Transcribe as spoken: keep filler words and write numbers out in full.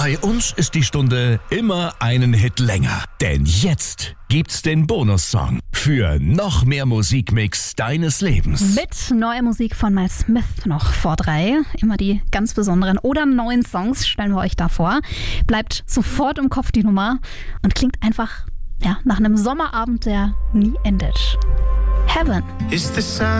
Bei uns ist die Stunde immer einen Hit länger. Denn jetzt gibt's den Bonussong für noch mehr Musikmix deines Lebens. Mit neuer Musik von Miles Smith noch vor drei. Immer die ganz besonderen oder neuen Songs stellen wir euch da vor. Bleibt sofort im Kopf die Nummer und klingt einfach ja, nach einem Sommerabend, der nie endet. Heaven. It's the sun.